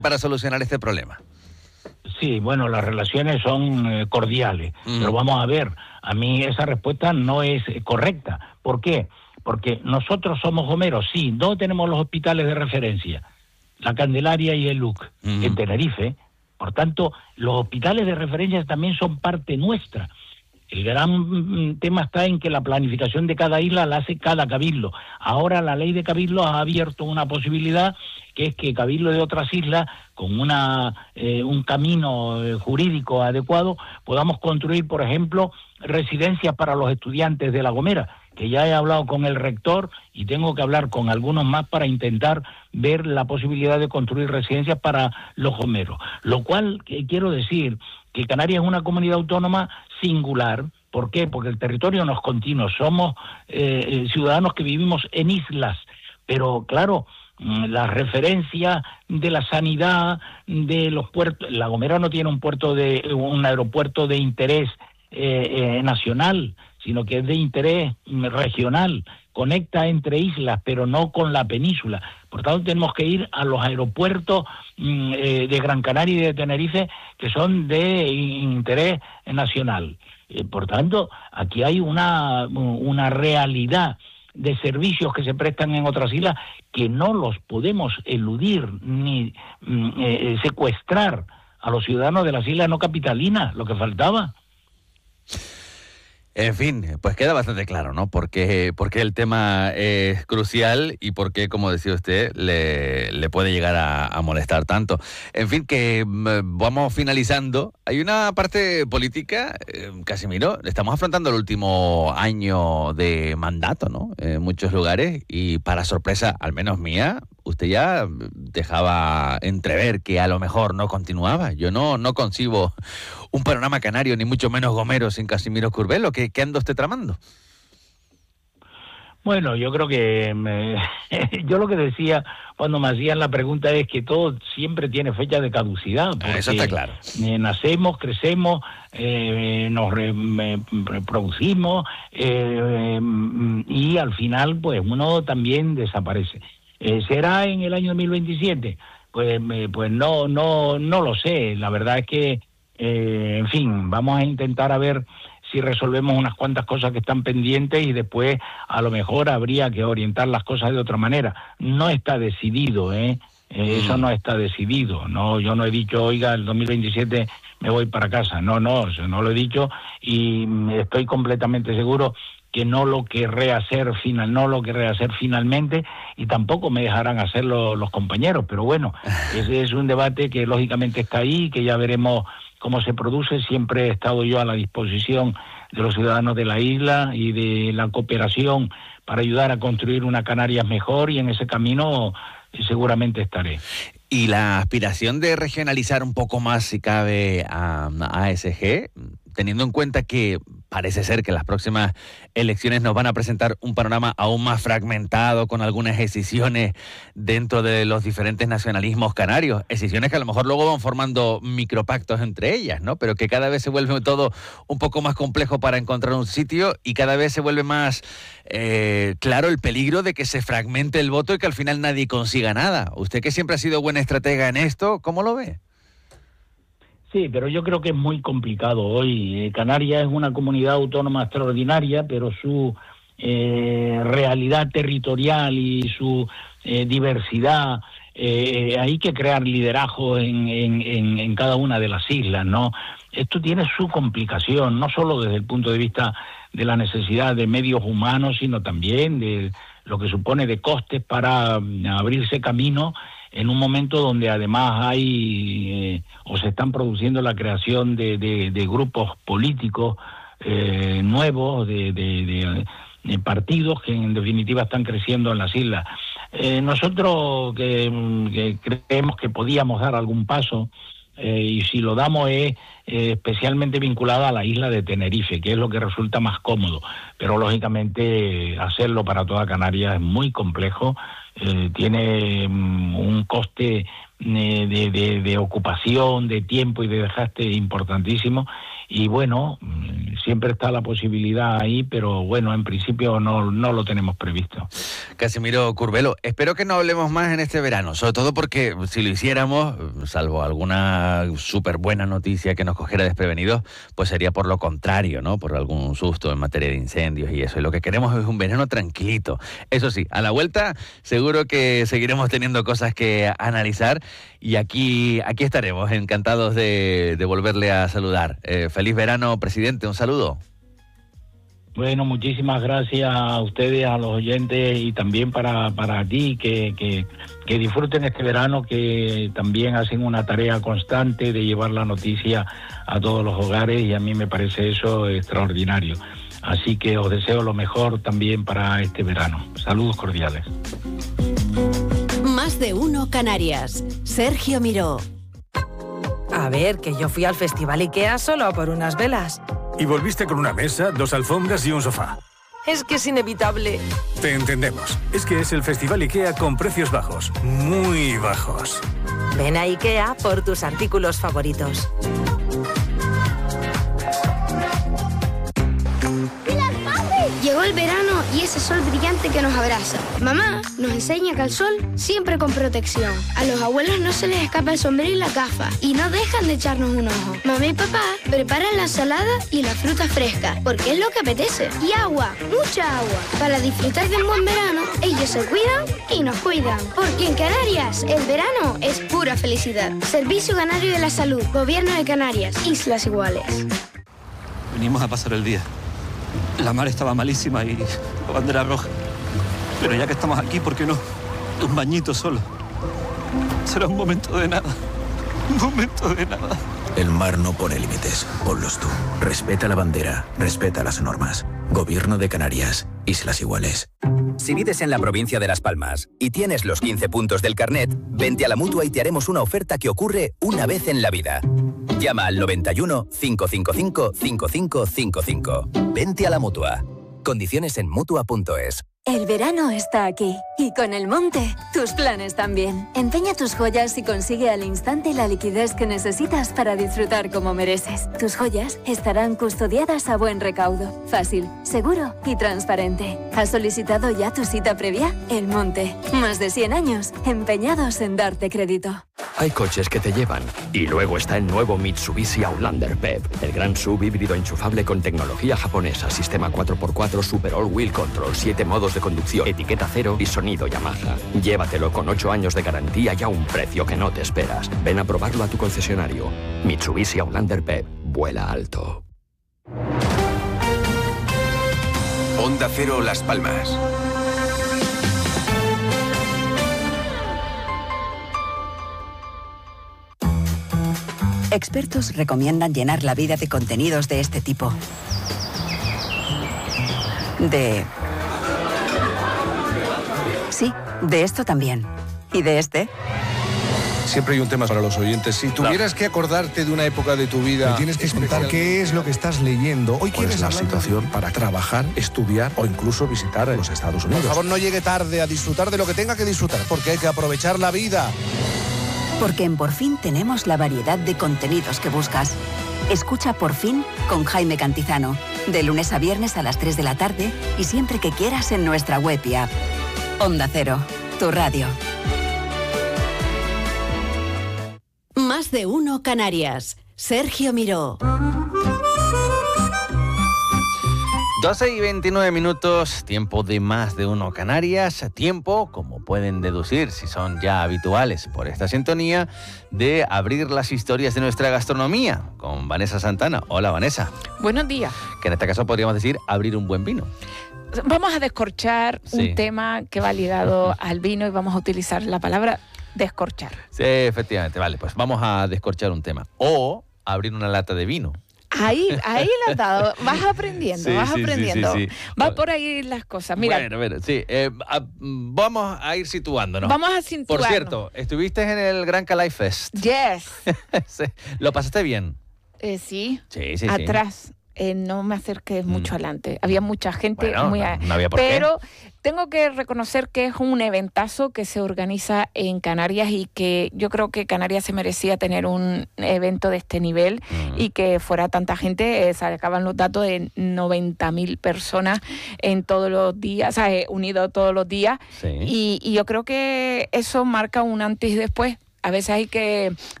para solucionar este problema? Sí, bueno, las relaciones son cordiales, pero vamos a ver, a mí esa respuesta no es correcta. ¿Por qué? Porque nosotros somos gomeros, sí, no tenemos los hospitales de referencia, la Candelaria y el LUC, en Tenerife. Por tanto, los hospitales de referencia también son parte nuestra. El gran tema está en que la planificación de cada isla la hace cada cabildo. Ahora la ley de cabildos ha abierto una posibilidad, que es que cabildos de otras islas, con un camino jurídico adecuado, podamos construir, por ejemplo, residencias para los estudiantes de La Gomera, que ya he hablado con el rector y tengo que hablar con algunos más para intentar ver la posibilidad de construir residencias para los gomeros. Lo cual, quiero decir que Canarias es una comunidad autónoma singular. ¿Por qué? Porque el territorio no es continuo, somos ciudadanos que vivimos en islas, pero claro, la referencia de la sanidad, de los puertos, La Gomera no tiene un aeropuerto de interés nacional, sino que es de interés regional, conecta entre islas, pero no con la península. Por tanto, tenemos que ir a los aeropuertos de Gran Canaria y de Tenerife, que son de interés nacional. Por tanto, aquí hay una realidad de servicios que se prestan en otras islas que no los podemos eludir ni secuestrar a los ciudadanos de las islas no capitalinas, lo que faltaba. En fin, pues queda bastante claro, ¿no? Porque el tema es crucial y por qué, como decía usted, le puede llegar a molestar tanto. En fin, que vamos finalizando. Hay una parte política, Casimiro, estamos afrontando el último año de mandato, ¿no? En muchos lugares y para sorpresa, al menos mía, usted ya dejaba entrever que a lo mejor no continuaba. Yo no concibo un panorama canario, ni mucho menos gomero, sin Casimiro Curbelo. ¿Qué anda usted tramando? Bueno, yo creo que yo lo que decía cuando me hacían la pregunta es que todo siempre tiene fecha de caducidad. Eso está claro. Nacemos, crecemos, nos reproducimos y al final pues uno también desaparece. ¿Será en el año 2027? Pues no lo sé. La verdad es que en fin, vamos a intentar a ver si resolvemos unas cuantas cosas que están pendientes y después a lo mejor habría que orientar las cosas de otra manera. No está decidido, eso no está decidido. No, yo no he dicho, oiga, el 2027 me voy para casa. No lo he dicho y estoy completamente seguro que no lo querré hacer finalmente y tampoco me dejarán hacerlo los compañeros. Pero bueno, ese es un debate que lógicamente está ahí, que ya veremos cómo se produce. Siempre he estado yo a la disposición de los ciudadanos de la isla y de la cooperación para ayudar a construir una Canarias mejor y en ese camino seguramente estaré. Y la aspiración de regionalizar un poco más, si cabe, a ASG, teniendo en cuenta que parece ser que las próximas elecciones nos van a presentar un panorama aún más fragmentado, con algunas escisiones dentro de los diferentes nacionalismos canarios, escisiones que a lo mejor luego van formando micropactos entre ellas, ¿no? Pero que cada vez se vuelve todo un poco más complejo para encontrar un sitio y cada vez se vuelve más claro el peligro de que se fragmente el voto y que al final nadie consiga nada. Usted, que siempre ha sido buena estratega en esto, ¿cómo lo ve? Sí, pero yo creo que es muy complicado hoy. Canarias es una comunidad autónoma extraordinaria, pero su realidad territorial y su diversidad, hay que crear liderazgo en cada una de las islas, ¿no? Esto tiene su complicación, no solo desde el punto de vista de la necesidad de medios humanos, sino también de lo que supone de costes para abrirse camino en un momento donde además hay o se están produciendo la creación de grupos políticos nuevos, de partidos que en definitiva están creciendo en las islas. Nosotros que creemos que podíamos dar algún paso, y si lo damos es especialmente vinculado a la isla de Tenerife, que es lo que resulta más cómodo, pero lógicamente hacerlo para toda Canarias es muy complejo, tiene un coste de ocupación, de tiempo y de desgaste importantísimo, y bueno, siempre está la posibilidad ahí, pero bueno, en principio no lo tenemos previsto. Casimiro Curbelo, espero que no hablemos más en este verano, sobre todo porque si lo hiciéramos, salvo alguna súper buena noticia que nos cogiera desprevenidos, pues sería por lo contrario, ¿no? Por algún susto en materia de incendios y eso. Y lo que queremos es un verano tranquilito. Eso sí, a la vuelta seguro que seguiremos teniendo cosas que analizar y aquí estaremos, encantados de volverle a saludar. Feliz verano, presidente, un saludo. Bueno, muchísimas gracias a ustedes, a los oyentes y también para ti, que disfruten este verano, que también hacen una tarea constante de llevar la noticia a todos los hogares y a mí me parece eso extraordinario. Así que os deseo lo mejor también para este verano. Saludos cordiales. Más de uno Canarias. Sergio Miró. A ver, que yo fui al Festival IKEA solo a por unas velas. Y volviste con una mesa, 2 alfombras y un sofá. Es que es inevitable. Te entendemos. Es que es el Festival IKEA con precios bajos. Muy bajos. Ven a IKEA por tus artículos favoritos. Llegó el verano y ese sol brillante que nos abraza. Mamá nos enseña que al sol siempre con protección. A los abuelos no se les escapa el sombrero y la gafa y no dejan de echarnos un ojo. Mamá y papá preparan la ensalada y la fruta fresca porque es lo que apetece. Y agua, mucha agua. Para disfrutar de un buen verano, ellos se cuidan y nos cuidan. Porque en Canarias el verano es pura felicidad. Servicio Canario de la Salud, Gobierno de Canarias, Islas Iguales. Venimos a pasar el día. La mar estaba malísima y la bandera roja. Pero ya que estamos aquí, ¿por qué no? Un bañito solo. Será un momento de nada. Un momento de nada. El mar no pone límites. Ponlos tú. Respeta la bandera. Respeta las normas. Gobierno de Canarias. Islas Iguales. Si vives en la provincia de Las Palmas y tienes los 15 puntos del carnet, vente a la Mutua y te haremos una oferta que ocurre una vez en la vida. Llama al 91 555 5555. Vente a la Mutua. Condiciones en Mutua.es. El verano está aquí y con el monte, tus planes también. Empeña tus joyas y consigue al instante la liquidez que necesitas para disfrutar como mereces. Tus joyas estarán custodiadas a buen recaudo, fácil, seguro y transparente. ¿Has solicitado ya tu cita previa? El Monte, más de 100 años empeñados en darte crédito. Hay coches que te llevan. Y luego está el nuevo Mitsubishi Outlander PHEV, el gran SUV híbrido enchufable con tecnología japonesa, sistema 4x4 Super All-Wheel Control, 7 modos de conducción, etiqueta cero y sonido Yamaha. Llévatelo con 8 años de garantía y a un precio que no te esperas. Ven a probarlo a tu concesionario. Mitsubishi Outlander PHEV. Vuela alto. Onda Cero Las Palmas. Expertos recomiendan llenar la vida de contenidos de este tipo. Sí, de esto también. ¿Y de este? Siempre hay un tema para los oyentes. Si tuvieras que acordarte de una época de tu vida... Me tienes que contar qué es lo que estás leyendo. Hoy ¿Cuál es la situación para trabajar, estudiar o incluso visitar los Estados Unidos? Por favor, no llegue tarde a disfrutar de lo que tenga que disfrutar, porque hay que aprovechar la vida. Porque en Por Fin tenemos la variedad de contenidos que buscas. Escucha Por Fin con Jaime Cantizano. De lunes a viernes a las 3 de la tarde y siempre que quieras en nuestra web y app. Onda Cero, tu radio. Más de uno Canarias. Sergio Miró. 12:29, tiempo de Más de uno Canarias, tiempo, como pueden deducir si son ya habituales por esta sintonía, de abrir las historias de nuestra gastronomía con Vanessa Santana. Hola, Vanessa. Buenos días. Que en este caso podríamos decir abrir un buen vino. Vamos a descorchar un tema que va ligado al vino y vamos a utilizar la palabra descorchar. Sí, efectivamente, vale, pues vamos a descorchar un tema. O abrir una lata de vino. Ahí le has dado. Vas aprendiendo, Sí. Va por ahí las cosas. Mira. Bueno, sí. Vamos a ir situándonos. Vamos a situarnos. Por cierto, estuviste en el Gran Calais Fest. Yes. Sí. ¿Lo pasaste bien? Sí. Sí. Atrás. no me acerques mucho adelante. Había mucha gente Bueno, muy... no había por qué. Pero tengo que reconocer que es un eventazo que se organiza en Canarias y que yo creo que Canarias se merecía tener un evento de este nivel y que fuera tanta gente. Sacaban los datos de 90.000 personas en todos los días, o sea, unidos todos los días. Sí. Y yo creo que eso marca un antes y después. A veces hay que